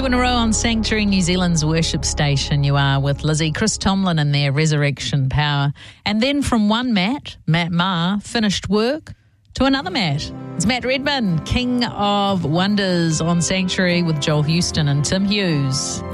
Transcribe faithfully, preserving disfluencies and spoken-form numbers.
in a row on Sanctuary, New Zealand's worship station. You are with Lizzie, Chris Tomlin and their Resurrection Power. And then from one Matt, Matt Maher, finished work, to another Matt. It's Matt Redman, King of Wonders on Sanctuary with Joel Houston and Tim Hughes.